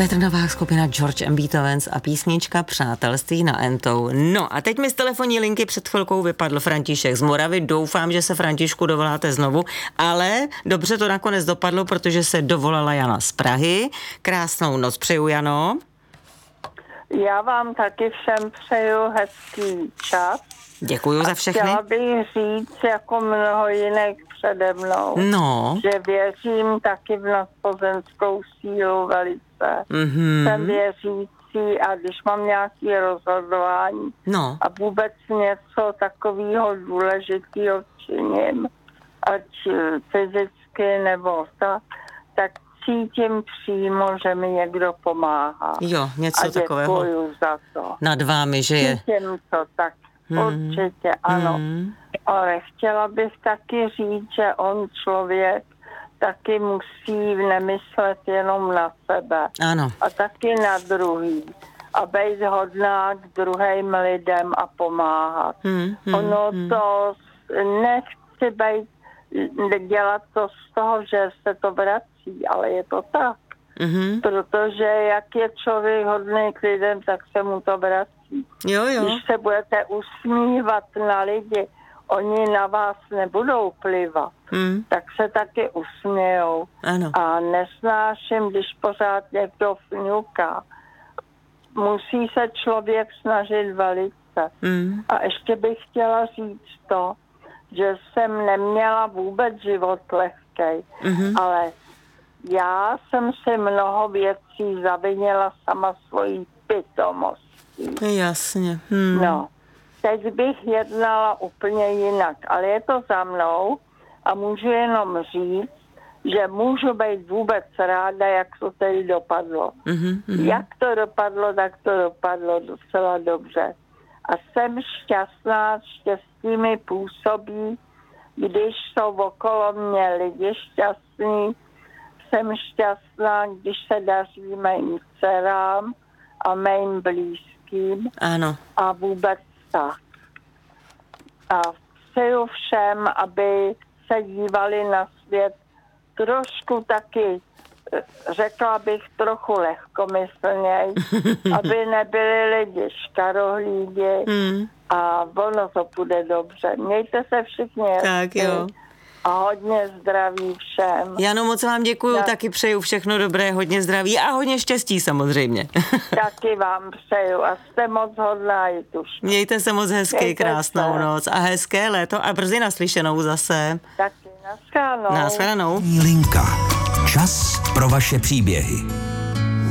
Petr Novák, skupina George and Beethovens a písnička Přátelství na Entou. No a teď mi z telefonní linky před chvilkou vypadl František z Moravy. Doufám, že se Františku dovoláte znovu, ale dobře to nakonec dopadlo, protože se dovolala Jana z Prahy. Krásnou noc přeju, Jano. Já vám taky všem přeju hezký čas. Děkuju za všechny. Chtěla bych říct, jako mnoho jiných přede mnou, že věřím taky v nadpozemskou sílu velice. Jsem věřící a když mám nějaké rozhodování a vůbec něco takového důležitého činím, ať fyzicky nebo tak cítím přímo, že mi někdo pomáhá. Jo, něco takového. A děkuju za to. Nad vámi, že je. Cítím to tak. Určitě, ano. Ale chtěla bych taky říct, že on člověk taky musí nemyslet jenom na sebe. Ano. A taky na druhý. A být hodná k druhým lidem a pomáhat. Ono to nechci dělat to z toho, že se to vrací, ale je to tak. Protože jak je člověk hodný k lidem, tak se mu to vrací. Jo. Když se budete usmívat na lidi, oni na vás nebudou plivat, tak se taky usmějou. Ano. A nesnáším, když pořád někdo fňuká. Musí se člověk snažit velice. A ještě bych chtěla říct to, že jsem neměla vůbec život lehkej, ale já jsem si mnoho věcí zavinila sama svojí pitomostí. Jasně. No, teď bych jednala úplně jinak, ale je to za mnou a můžu jenom říct, že můžu být vůbec ráda, jak to tedy dopadlo. Jak to dopadlo, tak to dopadlo docela dobře. A jsem šťastná, štěstí mi působí, když jsou okolo mě lidi šťastní. Jsem šťastná, když se daří mým dcerám a mým blízkým. Ano. A vůbec tak. A přeju všem, aby se dívali na svět trošku taky, řekla bych, trochu lehkomyslněji, aby nebyli lidi škarohlídi a ono to půjde dobře. Mějte se všichni tak jo. A hodně zdraví všem. Jano, moc vám děkuju, taky přeju všechno dobré, hodně zdraví a hodně štěstí samozřejmě. Taky vám přeju a jste moc hodná, Jituška. Mějte se moc hezky, krásnou noc a hezké léto a brzy naslyšenou zase. Taky, naschledanou. Naschledanou. Linka. Čas pro vaše příběhy.